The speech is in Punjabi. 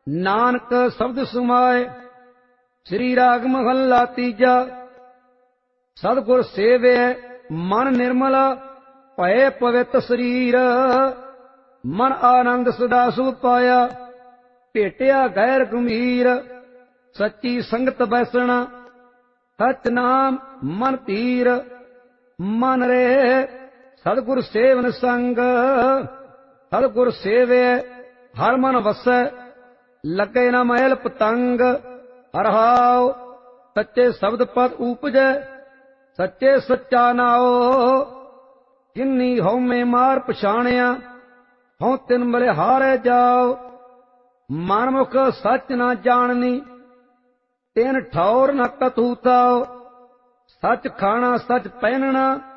ਨਾਨਕ ਸ਼ਬਦ ਸੁਮਾਏ। ਸ੍ਰੀ ਰਾਗ ਮਹੱਲਾ ਤੀਜਾ। ਸਤਿਗੁਰ ਸੇਵਿਐ ਮਨ ਨਿਰਮਲ, ਭਏ ਪਵਿੱਤ ਸਰੀਰ। ਮਨ ਆਨੰਦ ਸਦਾ ਸੁਖ ਪਾਇਆ, ਭੇਟਿਆ ਗੈਰ ਗੰਭੀਰ। ਸੱਚੀ ਸੰਗਤ ਬੈਸਣਾ, ਸਚ ਨਾਮ ਮਨ ਧੀਰ। ਮਨ ਰੇ ਸਤਿਗੁਰ ਸੇਵਨ ਸੰਗ, ਸਤਿਗੁਰ ਸੇਵਿਐ ਹਰ ਮਨ ਵਸੈ। ਲੱਗੇ ਨਾ ਮਹਿਲ ਪਤੰਗ, ਰਹਾਉ ਸੱਚੇ ਸ਼ਬਦ ਪਦ ਊਪਜੈ। ਸੱਚੇ ਸੱਚਾ ਨਾਉ, ਜਿਨੀ ਹਉਮੈ ਮਾਰ ਪਛਾਣਿਆ। ਹਉ ਤਿਨ ਬਲਿਹਾਰੈ ਜਾਉ, ਮਨਮੁਖ ਸੱਚ ਨਾ ਜਾਣਨੀ। ਤਿਨ ਠੌਰ ਨ ਕਥੂ ਤਾਉ, ਸੱਚ ਖਾਣਾ ਸੱਚ ਪਹਿਨਣਾ।